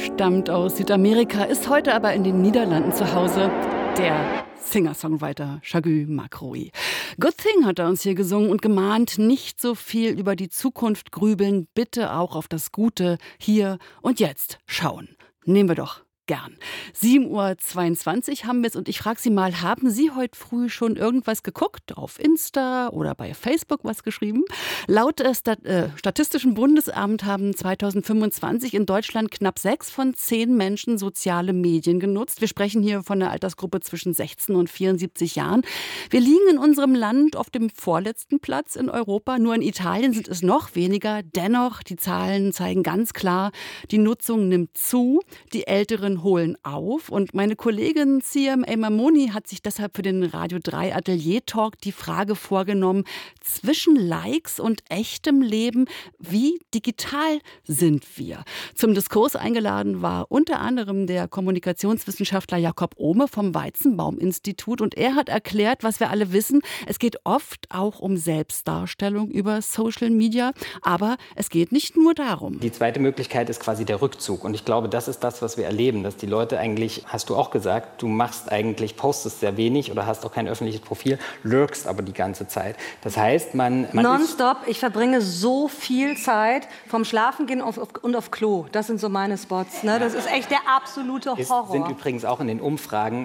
stammt aus Südamerika, ist heute aber in den Niederlanden zu Hause. Der Singer-Songwriter Shaggy Macroy. Good Thing hat er uns hier gesungen und gemahnt, nicht so viel über die Zukunft grübeln, bitte auch auf das Gute hier und jetzt schauen. Nehmen wir doch gern. 7:22 Uhr haben wir es und ich frage Sie mal, haben Sie heute früh schon irgendwas geguckt? Auf Insta oder bei Facebook was geschrieben? Laut Statistischen Bundesamt haben 2025 in Deutschland knapp 6 von 10 Menschen soziale Medien genutzt. Wir sprechen hier von einer Altersgruppe zwischen 16 und 74 Jahren. Wir liegen in unserem Land auf dem vorletzten Platz in Europa. Nur in Italien sind es noch weniger. Dennoch, die Zahlen zeigen ganz klar, die Nutzung nimmt zu. Die Älteren holen auf und meine Kollegin CMA Mamoni hat sich deshalb für den Radio 3 Atelier Talk die Frage vorgenommen, zwischen Likes und echtem Leben, wie digital sind wir? Zum Diskurs eingeladen war unter anderem der Kommunikationswissenschaftler Jakob Ohme vom Weizenbaum-Institut und er hat erklärt, was wir alle wissen, es geht oft auch um Selbstdarstellung über Social Media, aber es geht nicht nur darum. Die zweite Möglichkeit ist quasi der Rückzug und ich glaube, das ist das, was wir erleben, dass die Leute eigentlich, hast du auch gesagt, postest sehr wenig oder hast auch kein öffentliches Profil, lurkst aber die ganze Zeit. Das heißt, man Nonstop, ich verbringe so viel Zeit vom Schlafengehen und auf Klo. Das sind so meine Spots. Ne? Das ist echt der absolute Horror. Sind übrigens auch in den Umfragen,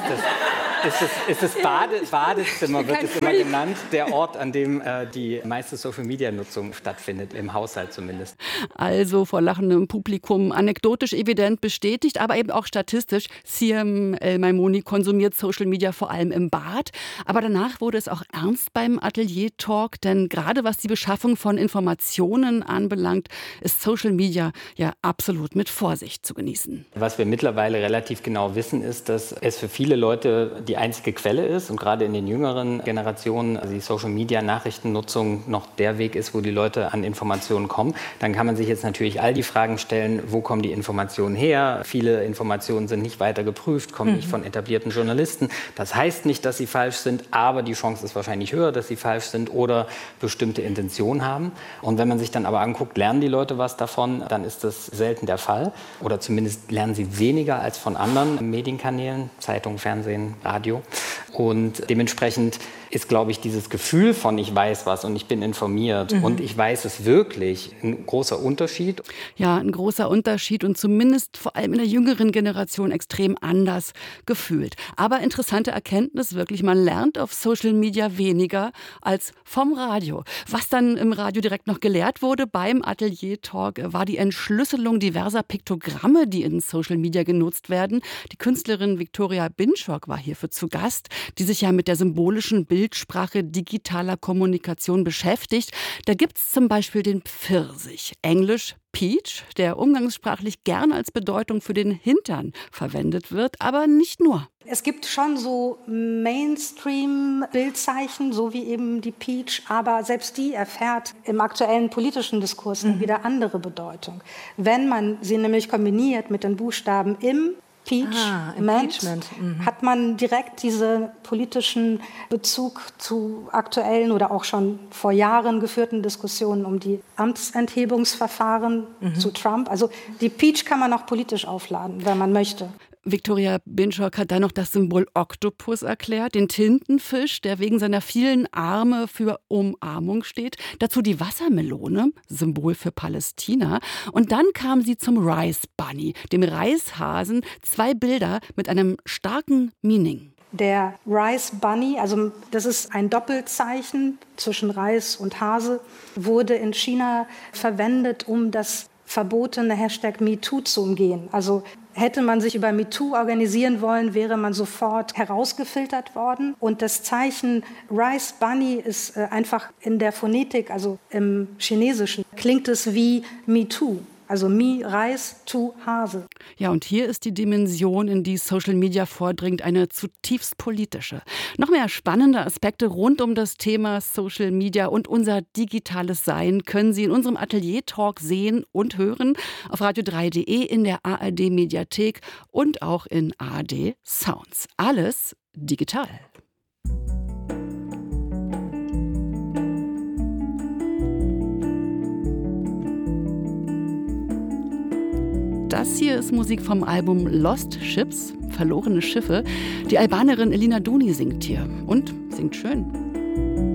ist das Badezimmer, wird es immer genannt, der Ort, an dem die meiste Social-Media-Nutzung stattfindet, im Haushalt zumindest. Also vor lachendem Publikum, anekdotisch evident bestätigt, aber eben auch statistisch. CMA Mamoni konsumiert Social Media vor allem im Bad. Aber danach wurde es auch ernst beim Atelier Talk, denn gerade was die Beschaffung von Informationen anbelangt, ist Social Media ja absolut mit Vorsicht zu genießen. Was wir mittlerweile relativ genau wissen, ist, dass es für viele Leute die einzige Quelle ist und gerade in den jüngeren Generationen die Social Media Nachrichtennutzung noch der Weg ist, wo die Leute an Informationen kommen. Dann kann man sich jetzt natürlich all die Fragen stellen, wo kommen die Informationen her? Viele Informationen sind nicht weiter geprüft, kommen nicht von etablierten Journalisten. Das heißt nicht, dass sie falsch sind, aber die Chance ist wahrscheinlich höher, dass sie falsch sind oder bestimmte Intentionen haben. Und wenn man sich dann aber anguckt, lernen die Leute was davon, dann ist das selten der Fall. Oder zumindest lernen sie weniger als von anderen Medienkanälen, Zeitung, Fernsehen, Radio. Und dementsprechend ist, glaube ich, dieses Gefühl von ich weiß was und ich bin informiert und ich weiß es wirklich ein großer Unterschied. Ja, ein großer Unterschied und zumindest vor allem in der jüngeren Generation extrem anders gefühlt. Aber interessante Erkenntnis wirklich, man lernt auf Social Media weniger als vom Radio. Was dann im Radio direkt noch gelehrt wurde beim Atelier Talk, war die Entschlüsselung diverser Piktogramme, die in Social Media genutzt werden. Die Künstlerin Viktoria Binschok war hierfür zu Gast, die sich ja mit der symbolischen Bildsprache digitaler Kommunikation beschäftigt. Da gibt es zum Beispiel den Pfirsich, englisch Peach, der umgangssprachlich gern als Bedeutung für den Hintern verwendet wird, aber nicht nur. Es gibt schon so Mainstream-Bildzeichen, so wie eben die Peach, aber selbst die erfährt im aktuellen politischen Diskurs wieder andere Bedeutung. Wenn man sie nämlich kombiniert mit den Buchstaben Impeachment, hat man direkt diesen politischen Bezug zu aktuellen oder auch schon vor Jahren geführten Diskussionen um die Amtsenthebungsverfahren zu Trump. Also die Peach kann man auch politisch aufladen, wenn man möchte. Viktoria Binschok hat dann noch das Symbol Oktopus erklärt, den Tintenfisch, der wegen seiner vielen Arme für Umarmung steht. Dazu die Wassermelone, Symbol für Palästina. Und dann kam sie zum Rice Bunny, dem Reishasen, 2 Bilder mit einem starken Meaning. Der Rice Bunny, also das ist ein Doppelzeichen zwischen Reis und Hase, wurde in China verwendet, um das verbotene Hashtag MeToo zu umgehen. Also hätte man sich über MeToo organisieren wollen, wäre man sofort herausgefiltert worden. Und das Zeichen Rice Bunny ist einfach in der Phonetik, also im Chinesischen, klingt es wie MeToo. Also Reis, Tu, Hase. Ja, und hier ist die Dimension, in die Social Media vordringt, eine zutiefst politische. Noch mehr spannende Aspekte rund um das Thema Social Media und unser digitales Sein können Sie in unserem Atelier-Talk sehen und hören auf radio3.de, in der ARD-Mediathek und auch in ARD Sounds. Alles digital. Das hier ist Musik vom Album Lost Ships, verlorene Schiffe. Die Albanerin Elina Doni singt hier und singt schön.